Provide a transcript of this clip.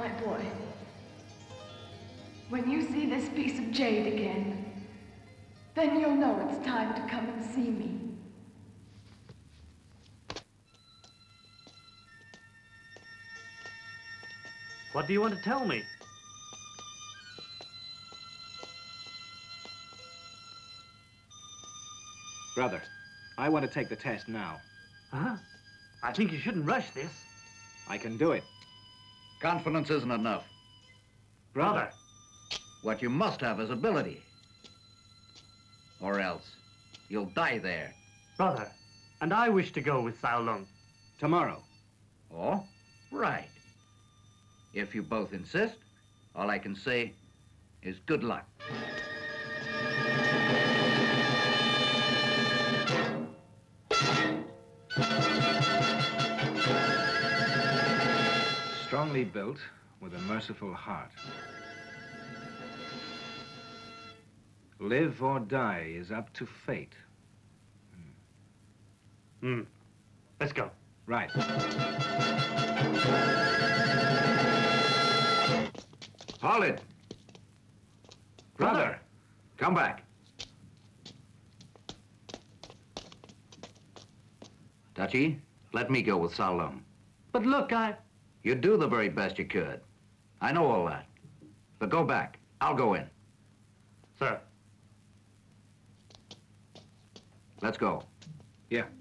My boy, when you see this piece of jade again, then you'll know it's time to come and see me. What do you want to tell me? Brother, I want to take the test now. Huh? I think you shouldn't rush this. I can do it. Confidence isn't enough. Brother. What you must have is ability. Or else, you'll die there. Brother, and I wish to go with Sao Lung. Tomorrow. Oh, right. If you both insist, all I can say is good luck. Strongly built with a merciful heart. Live or die is up to fate. Let's go. Right. Hold it. Brother, come back. Tachi, let me go with Sao Lung. But look, You do the very best you could. I know all that. But go back. I'll go in. Sir. Let's go. Yeah.